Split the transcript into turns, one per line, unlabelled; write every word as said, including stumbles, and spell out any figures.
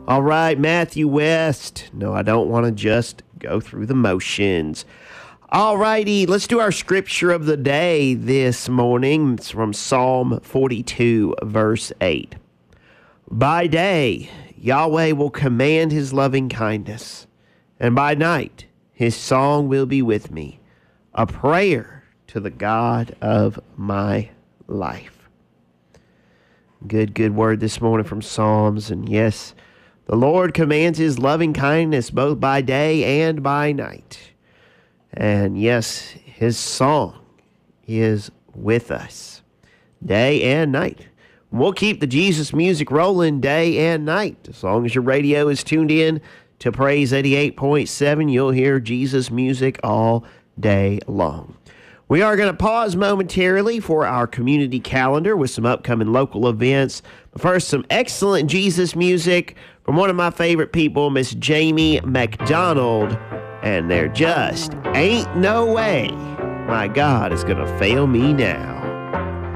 All right, Matthew West. No, I don't want to just go through the motions. All righty, let's do our scripture of the day this morning. It's from Psalm forty-two, verse eight. By day, Yahweh will command his loving kindness, and by night, his song will be with me, a prayer to the God of my life. Good, good word this morning from Psalms, and yes, the Lord commands his loving kindness both by day and by night. And yes, his song is with us day and night. We'll keep the Jesus music rolling day and night. As long as your radio is tuned in to Praise eighty-eight point seven, you'll hear Jesus music all day long. We are going to pause momentarily for our community calendar with some upcoming local events. But first, some excellent Jesus music from one of my favorite people, Miss Jamie McDonald. And there just ain't no way my God is going to fail me now.